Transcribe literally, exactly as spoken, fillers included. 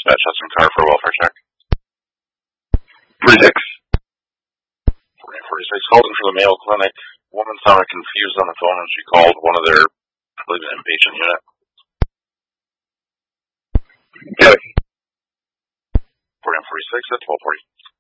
dispatch Hudson car for a welfare check. forty-six. forty-six, called in for the Mayo Clinic. Woman sounded confused on the phone when she called one of their, I believe, an inpatient unit. Okay. forty-six at twelve forty.